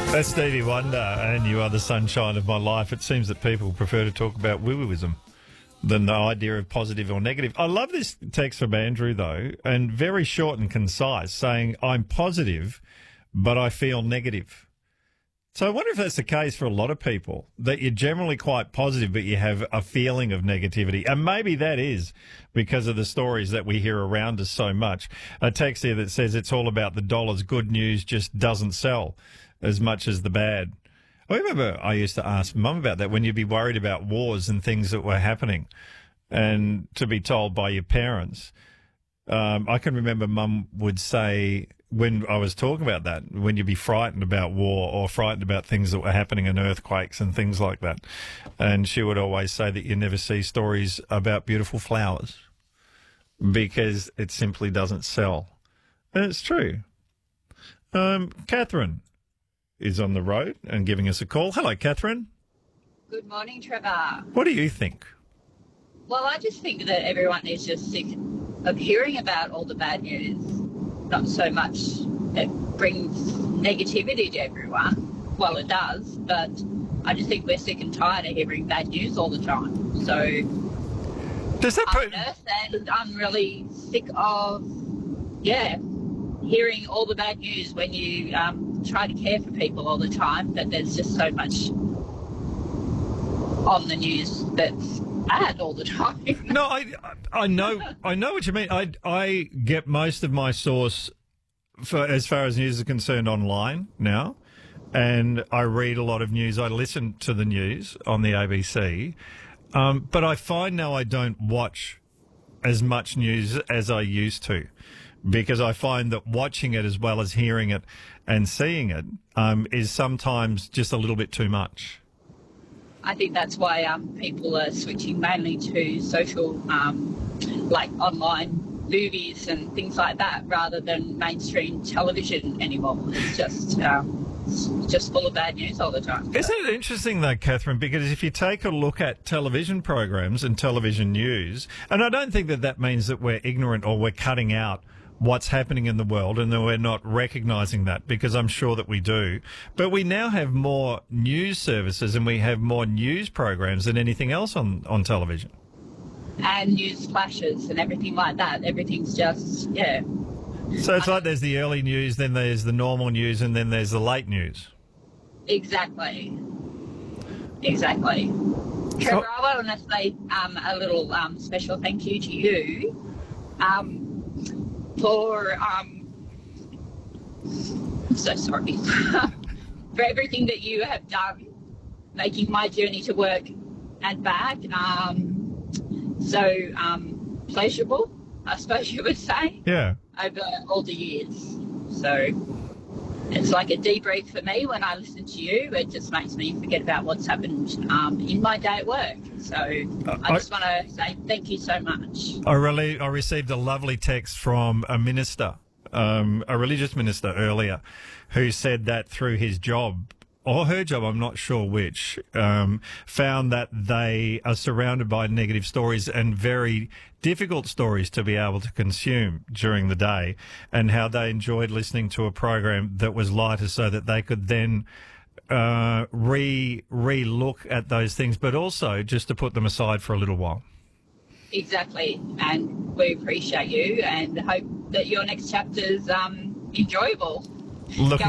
That's Stevie Wonder, and You Are the Sunshine of My Life. It seems that people prefer to talk about woo-wooism than the idea of positive or negative. I love this text from Andrew, though, and very short and concise, saying, I'm positive, but I feel negative. So I wonder if that's the case for a lot of people, that you're generally quite positive, but you have a feeling of negativity. And maybe that is because of the stories that we hear around us so much. A text here that says it's all about the dollars. Good news just doesn't sell as much as the bad. I remember I used to ask Mum about that when you'd be worried about wars and things that were happening, and to be told by your parents. I can remember Mum would say, when I was talking about that, when you'd be frightened about war or frightened about things that were happening and earthquakes and things like that, and she would always say that you never see stories about beautiful flowers because it simply doesn't sell. And it's true. Catherine is on the road and giving us a call. Hello, Catherine. Good morning, Trevor. What do you think? Well, I just think that everyone is just sick of hearing about all the bad news. Not so much it brings negativity to everyone. Well, it does, but I just think we're sick and tired of hearing bad news all the time. So Does that I'm a nurse and I'm really sick of, hearing all the bad news when you try to care for people all the time, that there's just so much on the news that's bad all the time. No, I know what you mean. I get most of my source for as far as news is concerned online now, and I read a lot of news. I listen to the news on the ABC, but I find now I don't watch as much news as I used to, because I find that watching it as well as hearing it and seeing it is sometimes just a little bit too much. I think that's why people are switching mainly to social, like online movies and things like that, rather than mainstream television anymore. It's just full of bad news all the time. Isn't it interesting, though, Catherine, because if you take a look at television programs and television news, and I don't think that means that we're ignorant or we're cutting out what's happening in the world and that we're not recognising that, because I'm sure that we do. But we now have more news services and we have more news programs than anything else on television. And news flashes and everything like that. Everything's just, So it's like there's the early news, then there's the normal news, and then there's the late news. Exactly. Trevor, I want to say a little special thank you to you for so sorry for everything that you have done, making my journey to work and back so pleasurable, I suppose you would say. Yeah. Over all the years. So it's like a debrief for me when I listen to you. It just makes me forget about what's happened in my day at work. So I just want to say thank you so much. I received a lovely text from a minister, a religious minister earlier, who said that through his job, or her job, I'm not sure which, found that they are surrounded by negative stories and very difficult stories to be able to consume during the day, and how they enjoyed listening to a program that was lighter so that they could then re-look at those things, but also just to put them aside for a little while. Exactly, and we appreciate you and hope that your next chapter's enjoyable. Looking